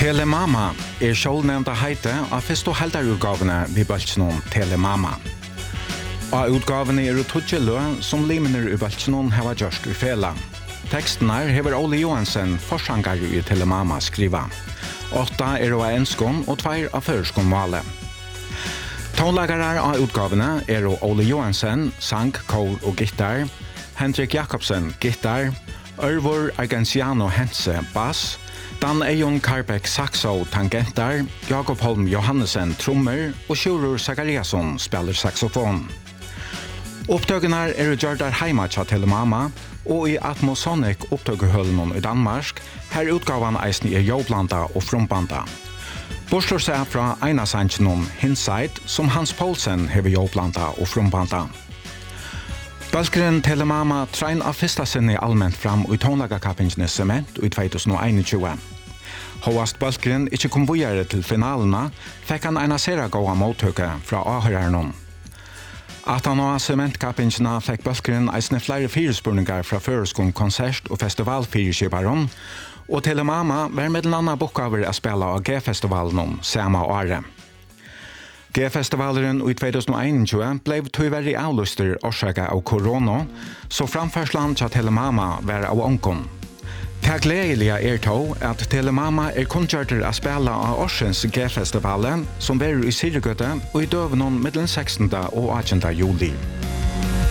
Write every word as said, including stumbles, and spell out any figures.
Telemama er sjålnevnta heite av første halvdarutgavene vi bøltsnån Telemama. Av utgavene er utudje lø som limener i bøltsnån heva gjørst i fela. Tekstene hever Ole Johansen, forsanger i Telemama, skriva. Åtta er av enskån og tveir av førskån vale. Tonlagare av utgavene er Ole Johansen, sang, kor og gitar, Henrik Jakobsen, gitar, Ørvor Argensiano Hense, bass, Dan Eion Karpek saxo tangentar, Jakob Holm Johannesen trommer og Sjurur Zakariasson spiller saxofon. Opptøkene er gjørdar heima tja Telemama, og i Atmosonic opptøkehøllen i Danmark, her utgavan eisen er joblanda og frumbanda. Borslår seg fra einasangen Hinside, som Hans Poulsen hever joblanda og frumbanda. Balkeren Telemama trein av fyrsta sinne allmänt fram i tonlagakappingene Sement i tjugo einogtjúgu. Hovast Balkeren ikkje kom vidare til finalena, fikk han eina sera gåa mottøke fra avhøreren. At han av Sementkappingene fikk Balkeren eisne flere firespurningar fra føreskån konsert- og festivalfireskiparen, og Telemama var med en annan bokkaver å spela av G-festivalen samme året. G-festivalen i tjugo einogtjúgu blev tyvärr avlyster orsaka av korona, så framførslan til Telemama var av onkon. Det gledelige er to at Telemama er kunnkjørter å spela av Orsens G-festivalen, som var i Sirgøte og i døvnen mellom sekstende og åttende juli.